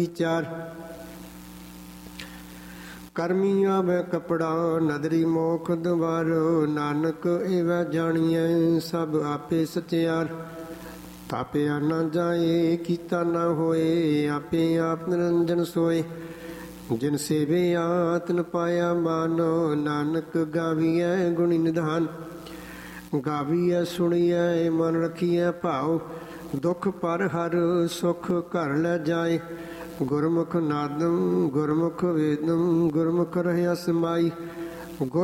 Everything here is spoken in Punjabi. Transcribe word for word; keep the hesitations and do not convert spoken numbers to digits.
ਚਾਰ ਕਰਮੀ ਆਵੇ ਕਪੜਾ ਨਦਰੀ ਮੋਖ ਦਵਾਰ, ਨਾਨਕ ਏਵੈ ਜਾਣੀਐ ਸਭ ਆਪੇ ਸਚਿਆਰ। ਤਾਪਿਆ ਨਾ ਜਾਏ ਕੀਤਾ ਨਾ ਹੋਏ, ਆਪੇ ਆਪ ਨਿਰੰਜਨ ਸੋਏ। ਜਿਨ ਸੇਵਿਆ ਤਨ ਪਾਇਆ ਮਾਨੋ, ਨਾਨਕ ਗਾਵੀਐ ਗੁਣੀ ਨਿਧਾਨ। ਗਾਵੀਐ ਸੁਣੀਐ ਮਨ ਰਖੀਐ ਭਾਉ, ਦੁਖ ਪਰ ਹਰ ਸੁਖ ਘਰ ਲੈ ਜਾਏ। ਗੁਰਮੁਖ ਨਾਦੰ ਗੁਰਮੁਖ ਵੇਦੰ, ਗੁਰਮੁਖ ਰਹਿਆ ਸਮਾਈ।